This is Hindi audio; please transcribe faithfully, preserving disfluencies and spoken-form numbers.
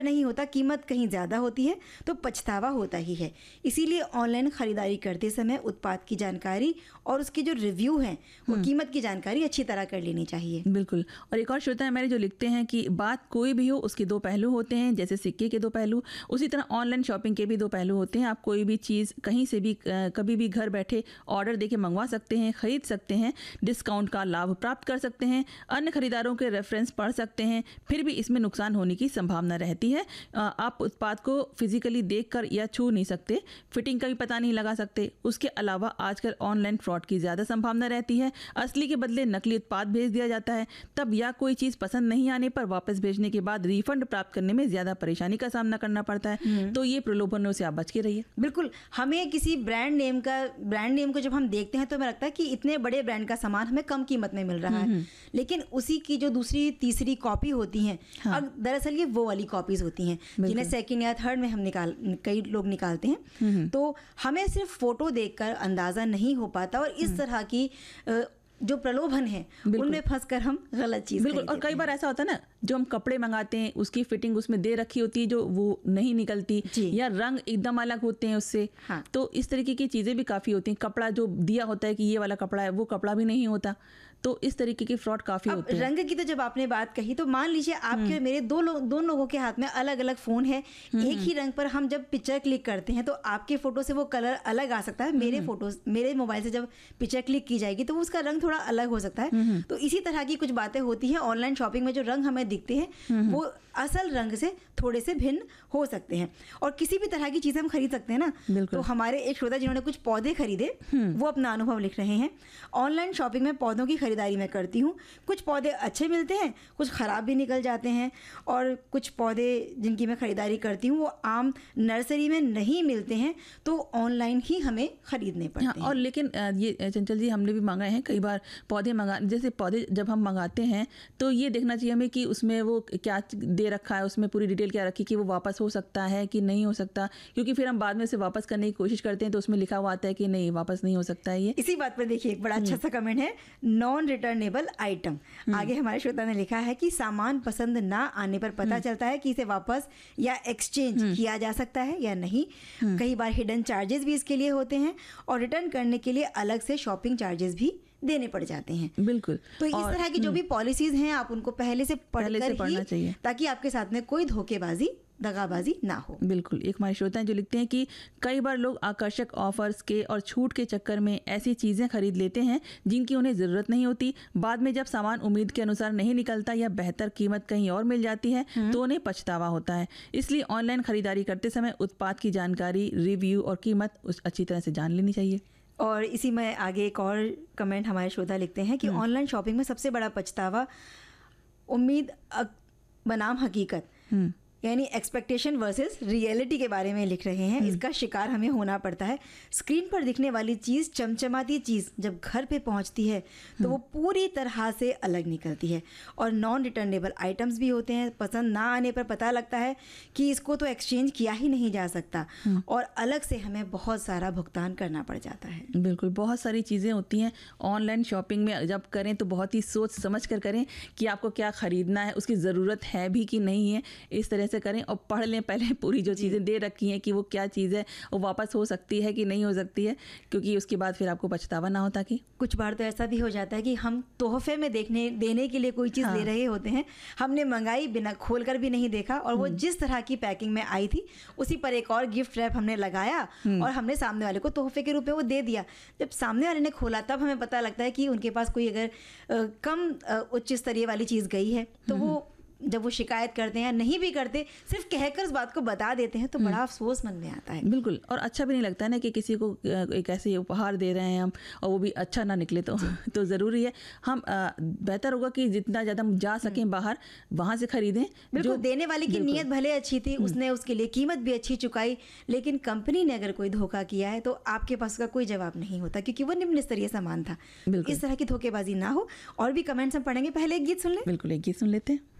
नहीं होता, कीमत कहीं ज़्यादा होती है तो पछतावा होता ही है। इसीलिए ऑनलाइन ख़रीदारी करते समय उत्पाद की जानकारी और उसके जो रिव्यू हैं वो कीमत की जानकारी अच्छी तरह कर लेनी चाहिए। बिल्कुल। और एक और श्रोता है मेरे जो लिखते हैं कि बात कोई भी हो उसके दो पहलू होते हैं, जैसे सिक्के के दो पहलू, उसी तरह ऑनलाइन शॉपिंग के भी दो पहलू होते हैं। आप कोई भी चीज़ कहीं से भी कभी भी घर बैठे ऑर्डर देके मंगवा सकते हैं, ख़रीद सकते हैं, डिस्काउंट का लाभ प्राप्त कर सकते हैं, अन्य खरीदारों के रेफरेंस पढ़ सकते हैं, फिर भी इसमें नुकसान होने की संभावना रहती है। आप उत्पाद को फिजिकली देखकर या छू नहीं सकते, फिटिंग का भी पता नहीं लगा सकते। उसके अलावा आजकल ऑनलाइन फ्रॉड की ज़्यादा संभावना रहती है। असली के बदले नकली उत्पाद भेज दिया जाता है। तब या कोई चीज़ पसंद नहीं आने पर वापस भेजने के बाद रिफंड प्राप्त करने में ज़्यादा परेशानी का सामना करना पड़ता है। तो ये प्रलोभनों से आप बच के रहिए। बिल्कुल। हमें किसी ब्रांड नेम का ब्रांड नेम को जब हम देखते हैं तो हमें लगता है कि इतने बड़े ब्रांड का सामान हमें कम कीमत में मिल रहा है, लेकिन उसी की जो दूसरी तीसरी कॉपी होती हैं, हाँ। अब दरअसल ये वो वाली कॉपीज होती हैं जिन्हें सेकंड या थर्ड में हम निकाल कई लोग निकालते हैं। तो हमें सिर्फ फोटो देखकर अंदाजा नहीं हो पाता और इस तरह की जो प्रलोभन है उनमें फंसकर हम गलत चीज़। बिल्कुल। और कई बार ऐसा होता है ना, जो हम कपड़े मंगाते हैं उसकी फिटिंग उसमें दे रखी होती है जो वो नहीं निकलती, या रंग एकदम अलग होते हैं उससे। हाँ। तो इस तरीके की चीज़ें भी काफ़ी होती हैं। कपड़ा जो दिया होता है कि ये वाला कपड़ा है, वो कपड़ा भी नहीं होता। तो इस तरीके के फ्रॉड काफ़ी होते हैं। रंग की तो जब आपने बात कही तो मान लीजिए आपके मेरे दो लोग दोनों लोगों के हाथ में अलग अलग फ़ोन है, एक ही रंग पर हम जब पिक्चर क्लिक करते हैं तो आपके फ़ोटो से वो कलर अलग आ सकता है, मेरे फोटो मेरे मोबाइल से जब पिक्चर क्लिक की जाएगी तो उसका रंग थोड़ा अलग हो सकता है। तो इसी तरह की कुछ बातें होती हैं। ऑनलाइन शॉपिंग में जो रंग हमें दिखते हैं वो असल रंग से थोड़े से भिन्न हो सकते हैं। और किसी भी तरह की चीज़ हम खरीद सकते हैं ना। तो हमारे एक श्रोता जिन्होंने कुछ पौधे खरीदे वो अपना अनुभव लिख रहे हैं। ऑनलाइन शॉपिंग में पौधों की खरीदारी मैं करती हूँ। कुछ पौधे अच्छे मिलते हैं, कुछ ख़राब भी निकल जाते हैं, और कुछ पौधे जिनकी मैं ख़रीदारी करती हूँ वो आम नर्सरी में नहीं मिलते हैं, तो ऑनलाइन ही हमें ख़रीदने पड़ते हैं। और लेकिन ये चंचल जी, हमने भी मंगाए हैं कई बार पौधे मंगा जैसे पौधे जब हम मंगाते हैं तो ये देखना चाहिए हमें कि उसमें वो क्या दे रखा है, उसमें पूरी डिटेल क्या रखी कि वो वापस हो सकता है कि नहीं हो सकता, क्योंकि फिर हम बाद में उसे वापस करने की कोशिश करते हैं तो उसमें लिखा हुआ आता है कि नहीं वापस नहीं हो सकता है। ये इसी बात पर देखिए एक बड़ा अच्छा सा कमेंट है, नॉन रिटर्नेबल आइटम। आगे हमारे श्रोता ने लिखा है कि सामान पसंद ना आने पर पता चलता है कि इसे वापस या एक्सचेंज किया जा सकता है या नहीं। कई बार हिडन चार्जेस भी इसके लिए होते हैं और रिटर्न करने के लिए अलग से शॉपिंग चार्जेस भी देने पड़ जाते हैं। बिल्कुल। तो इस तरह की जो भी पॉलिसीज हैं आप उनको पहले से पढ़कर पढ़ना चाहिए ताकि आपके साथ में कोई धोखेबाजी दगाबाजी ना हो। बिल्कुल। एक हमारे श्रोता हैं जो लिखते हैं कि कई बार लोग आकर्षक ऑफर्स के और छूट के चक्कर में ऐसी चीज़ें खरीद लेते हैं जिनकी उन्हें ज़रूरत नहीं होती। बाद में जब सामान उम्मीद के अनुसार नहीं निकलता या बेहतर कीमत कहीं और मिल जाती है तो उन्हें पछतावा होता है। इसलिए ऑनलाइन खरीदारी करते समय उत्पाद की जानकारी, रिव्यू और कीमत अच्छी तरह से जान लेनी चाहिए। और इसी में आगे एक और कमेंट हमारे श्रोता लिखते हैं कि ऑनलाइन शॉपिंग में सबसे बड़ा पछतावा उम्मीद बनाम हकीकत यानी एक्सपेक्टेशन वर्सेस रियलिटी के बारे में लिख रहे हैं। इसका शिकार हमें होना पड़ता है। स्क्रीन पर दिखने वाली चीज़, चमचमाती चीज़ जब घर पे पहुंचती है तो वो पूरी तरह से अलग निकलती है। और नॉन रिटर्नेबल आइटम्स भी होते हैं। पसंद ना आने पर पता लगता है कि इसको तो एक्सचेंज किया ही नहीं जा सकता और अलग से हमें बहुत सारा भुगतान करना पड़ जाता है। बिल्कुल। बहुत सारी चीज़ें होती हैं ऑनलाइन शॉपिंग में। जब करें तो बहुत ही सोच समझ कर करें कि आपको क्या ख़रीदना है, उसकी ज़रूरत है भी कि नहीं है, इस तरह से करें। और पढ़ लें पहले पूरी जो चीज़ें दे रखी हैं कि वो क्या चीज़ है, वो वापस हो सकती है कि नहीं हो सकती है, क्योंकि उसके बाद फिर आपको पछतावा ना होता। कि कुछ बार तो ऐसा भी हो जाता है कि हम तोहफे में देखने देने के लिए कोई चीज़ हाँ। ले रहे होते हैं, हमने मंगाई बिना खोल कर भी नहीं देखा और वो जिस तरह की पैकिंग में आई थी उसी पर एक और गिफ्ट रैप हमने लगाया और हमने सामने वाले को तोहफे के रूप में वो दे दिया। जब सामने वाले ने खोला तब हमें पता लगता है कि उनके पास कोई अगर आ, कम उच्च स्तरीय वाली चीज़ गई है तो वो जब वो शिकायत करते हैं, नहीं भी करते, सिर्फ कहकर उस बात को बता देते हैं तो बड़ा अफसोस मन में आता है। बिल्कुल। और अच्छा भी नहीं लगता है ना कि किसी को एक ऐसे उपहार दे रहे हैं हम और वो भी अच्छा ना निकले तो तो ज़रूरी है हम बेहतर होगा कि जितना ज़्यादा हम जा सकें बाहर वहाँ से खरीदें। बिल्कुल। देने वाले की नीयत भले अच्छी थी, उसने उसके लिए कीमत भी अच्छी चुकाई, लेकिन कंपनी ने अगर कोई धोखा किया है तो आपके पास उसका कोई जवाब नहीं होता क्योंकि वो निम्न स्तरीय सामान था। इस तरह की धोखेबाजी ना हो। और भी कमेंट्स हम पढ़ेंगे, पहले एक गीत सुन लें। बिल्कुल, एक गीत सुन लेते हैं।